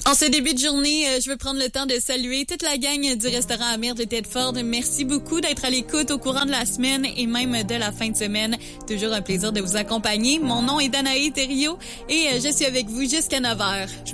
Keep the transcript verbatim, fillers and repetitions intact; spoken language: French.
En ce début de journée, euh, je veux prendre le temps de saluer toute la gang du restaurant Amir de Tedford. Merci beaucoup d'être à l'écoute au courant de la semaine et même de la fin de semaine. Toujours un plaisir de vous accompagner. Mon nom est Danae Thériault et euh, je suis avec vous jusqu'à neuf heures. Je